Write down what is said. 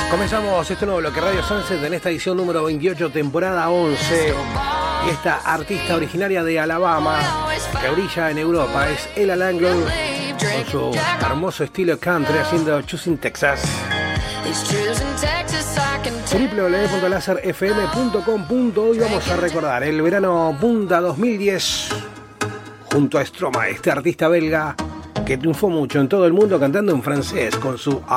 Comenzamos este nuevo bloque Radio Sunset en esta edición número 28, temporada 11. Y esta artista originaria de Alabama, que brilla en Europa, es Ella Langley, con su hermoso estilo country, haciendo Choosing Texas. www.laserfm.com.uy. Vamos a recordar el verano Punta 2010 junto a Stromae, este artista belga que triunfó mucho en todo el mundo cantando en francés con su